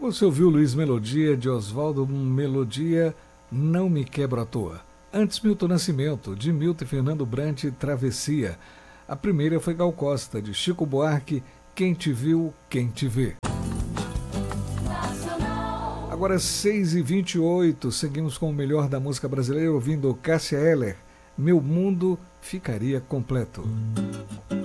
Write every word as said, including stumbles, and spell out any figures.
Você ouviu Luiz Melodia, de Oswaldo Melodia, Não Me Quebro à Toa. Antes, Milton Nascimento, de Milton e Fernando Brant, Travessia. A primeira foi Gal Costa, de Chico Buarque, Quem Te Viu, Quem Te Vê. Agora seis e vinte e oito, seguimos com o melhor da música brasileira, ouvindo Cássia Eller, Meu Mundo Ficaria Completo.